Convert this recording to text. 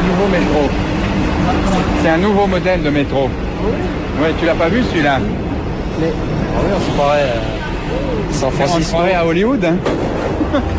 un nouveau métro. C'est un nouveau modèle de métro. Ouais, tu l'as pas vu celui-là? Mais, ah oui, on se croirait San On se Francisco. croirait à Hollywood, hein.